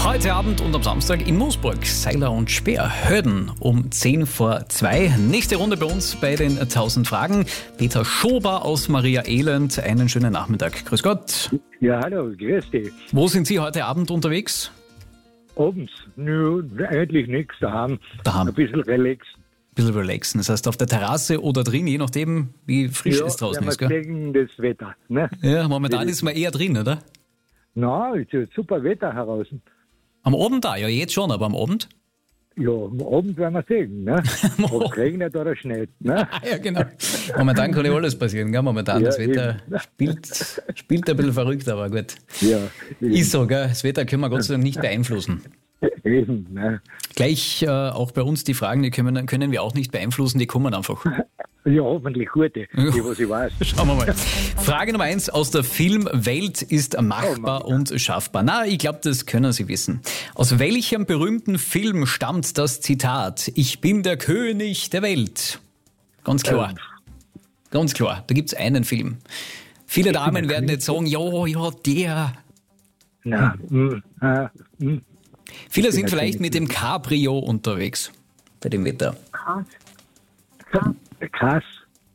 Heute Abend und am Samstag in Moosburg, Seiler und Speer, Höden um 10:02. Nächste Runde bei uns bei den 1000 Fragen. Peter Schober aus Maria Elend, einen schönen Nachmittag. Grüß Gott. Ja, hallo, grüß dich. Wo sind Sie heute Abend unterwegs? Abends, nö, eigentlich nichts daheim. Daheim. Ein bisschen relaxen. Ein bisschen relaxen, das heißt auf der Terrasse oder drin, je nachdem, wie frisch es draußen ist. Gell? Gegen das Wetter. Ne? Ja, momentan ist man eher drin, oder? Na, es ist super Wetter heraus. Am Abend da, ja jetzt schon, aber am Abend? Ja, am Abend werden wir sehen, ne? Ob es regnet oder schneit. Ne? Ja, genau. Momentan kann ja alles passieren, gell? Momentan Ja, das Wetter eben. spielt ein bisschen verrückt, aber gut. Ja, eben. Ist so, gell? Das Wetter können wir Gott sei Dank nicht beeinflussen. Eben, ne? Gleich auch bei uns die Fragen, die können wir auch nicht beeinflussen, die kommen einfach. Ja, hoffentlich gute, die was ich weiß. Schauen wir mal. Frage Nummer 1 aus der Filmwelt ist machbar und schaffbar. Na, ich glaube, das können Sie wissen. Aus welchem berühmten Film stammt das Zitat: Ich bin der König der Welt? Ganz klar. Ganz klar. Da gibt's einen Film. Viele Damen werden jetzt sagen, ja, der. Na, Viele sind vielleicht mit dem Cabrio unterwegs bei dem Wetter. Krass.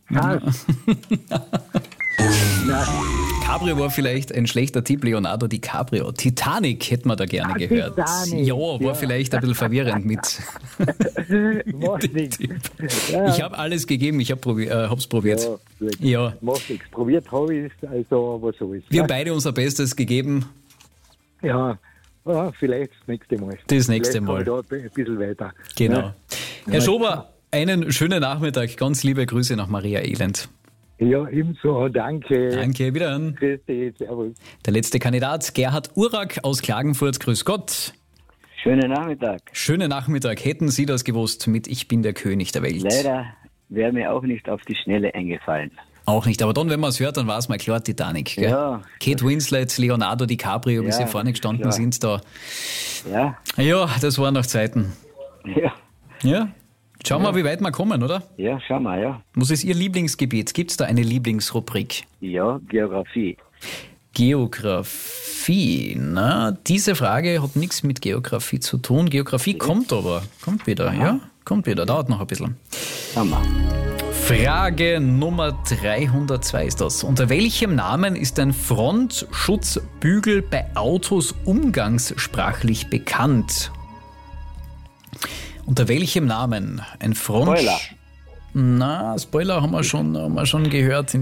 Cabrio war vielleicht ein schlechter Tipp, Leonardo DiCaprio. Titanic hätten wir da gerne gehört. Titanic, Ja, war vielleicht ein bisschen verwirrend mit. Macht nichts. Ich habe alles gegeben, ich hab's probiert. Ja. Macht nichts. Probiert habe ich es, also was so ist. Wir haben beide unser Bestes gegeben. Ja, vielleicht das nächste Mal. Das nächste Vielleicht Mal. kommen wir da ein bisschen weiter. Genau. Ja. Herr Schober, einen schönen Nachmittag. Ganz liebe Grüße nach Maria Elend. Ja, ebenso. Danke. Danke, wiederhören. Grüß dich. Servus. Der letzte Kandidat, Gerhard Urak aus Klagenfurt. Grüß Gott. Schönen Nachmittag. Schönen Nachmittag. Hätten Sie das gewusst mit Ich bin der König der Welt? Leider wäre mir auch nicht auf die Schnelle eingefallen. Auch nicht, aber dann, wenn man es hört, dann war es mal klar Titanic. Gell? Ja. Kate Winslet, Leonardo DiCaprio, wie Ja, sie vorne gestanden klar. sind da. Ja, Ja, das waren noch Zeiten. ja, Ja, schauen wir, wie weit wir kommen, oder? ja, schau mal, ja. Was ist Ihr Lieblingsgebiet? Gibt es da eine Lieblingsrubrik? Ja, Geografie. Geografie, na, diese Frage hat nichts mit Geografie zu tun. Geografie kommt aber, kommt wieder, ja, kommt wieder, dauert noch ein bisschen. Schau mal. Frage Nummer 302 ist das. Unter welchem Namen ist ein Frontschutzbügel bei Autos umgangssprachlich bekannt? Unter welchem Namen? Ein Front... Spoiler. Na, Spoiler haben wir schon gehört.